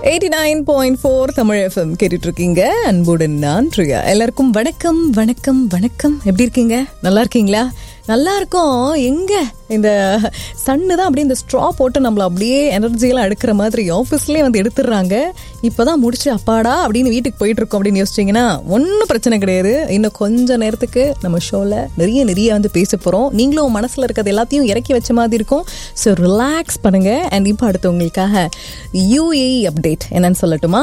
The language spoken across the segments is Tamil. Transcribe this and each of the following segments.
89.4 தமிழ் FM கேட்டுட்டு இருக்கீங்க. அன்புடன் நான் பிரியா. எல்லாருக்கும் வணக்கம் வணக்கம் வணக்கம். எப்படி இருக்கீங்க? நல்லா இருக்கீங்களா? நல்லா இருக்கும். எங்க இந்த சன்னு தான் அப்படியே இந்த ஸ்ட்ரா போட்டு நம்மள அப்படியே எனர்ஜியெல்லாம் எடுக்கிற மாதிரி ஆஃபீஸ்லேயே வந்து எடுத்துடுறாங்க. இப்போதான் முடிச்சு அப்பாடா அப்படின்னு வீட்டுக்கு போயிட்டு இருக்கோம் அப்படின்னு யோசிச்சிங்கன்னா ஒன்றும் பிரச்சனை கிடையாது. இன்னும் கொஞ்ச நேரத்துக்கு நம்ம ஷோவில் நிறைய வந்து பேச போகிறோம். நீங்களும் மனசில் இருக்கிறது எல்லாத்தையும் இறக்கி வச்ச மாதிரி இருக்கும். ஸோ ரிலாக்ஸ் பண்ணுங்க. அண்ட் இப்போ அடுத்து உங்களுக்காக UAE அப்டேட் என்னன்னு சொல்லட்டுமா?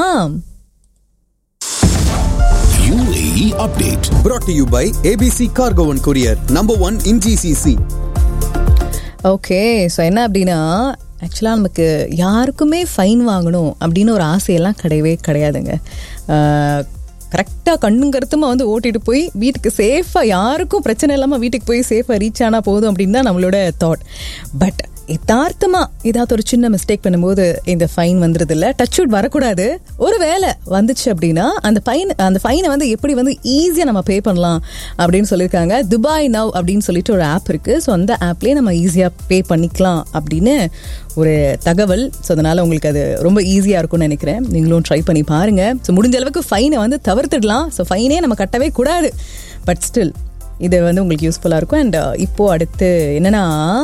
UAE update brought to you by ABC Cargo and Courier, #1 in GCC. Okay, so என்ன அப்படின்னா ஆக்சுவலாக நமக்கு யாருக்குமே ஃபைன் வாங்கணும் அப்படின்னு ஒரு ஆசையெல்லாம் கிடையவே கிடையாதுங்க. கரெக்டாக கண்ணும் கருத்துமாக வந்து ஓட்டிட்டு போய் வீட்டுக்கு சேஃபாக, யாருக்கும் பிரச்சனை இல்லாமல் வீட்டுக்கு போய் சேஃபாக ரீச் ஆனால் போதும் அப்படின்னு தான் நம்மளோட தாட். பட் யதார்த்தமாக ஏதாவது ஒரு சின்ன மிஸ்டேக் பண்ணும்போது இந்த ஃபைன் வந்துடுது இல்லை, டச்வுட் வரக்கூடாது. ஒரு வேளை வந்துச்சு அப்படின்னா அந்த ஃபைனை வந்து எப்படி வந்து ஈஸியாக நம்ம பே பண்ணலாம் அப்படின்னு சொல்லியிருக்காங்க. துபாய் நவ் அப்படின்னு சொல்லிட்டு ஒரு ஆப் இருக்குது. ஸோ அந்த ஆப்லேயே நம்ம ஈஸியாக பே பண்ணிக்கலாம் அப்படின்னு ஒரு தகவல். ஸோ அதனால் உங்களுக்கு அது ரொம்ப ஈஸியாக இருக்கும்னு நினைக்கிறேன். நீங்களும் ட்ரை பண்ணி பாருங்கள். ஸோ முடிஞ்ச அளவுக்கு ஃபைனை வந்து தவிர்த்துடலாம். ஸோ ஃபைனே நம்ம கட்டவே கூடாது. பட் ஸ்டில் இது வந்து உங்களுக்கு யூஸ்ஃபுல்லாக இருக்கும். அண்ட் இப்போது அடுத்து என்னென்னா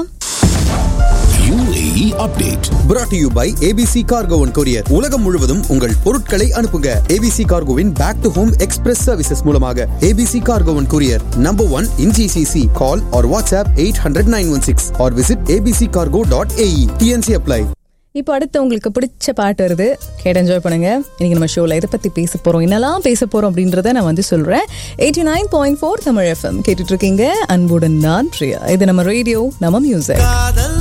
UAE update brought to you by ABC Cargo and Courier. உலகம் முழுவதும் உங்கள் பொருட்களை அனுப்புங்க. ABC Cargoவின் back to home express services மூலமாக. ABC Cargo and Courier, #1 in GCC. Call or WhatsApp 800-916 or visit abccargo.ae. TNC apply. இப்போ அடுத்து உங்களுக்கு பிடிச்ச பாட்டு வருது, கேட்டு என்ஜாய் பண்ணுங்க. இன்னைக்கு நம்ம ஷோவில் இதை பற்றி பேச போகிறோம், என்னெல்லாம் பேச போகிறோம் அப்படின்றத நான் வந்து சொல்கிறேன். 89.4 தமிழ் FM கேட்டுட்டு இருக்கீங்க. அன்புடன் நான் பிரியா. இது நம்ம ரேடியோ, நம்ம மியூசிக்.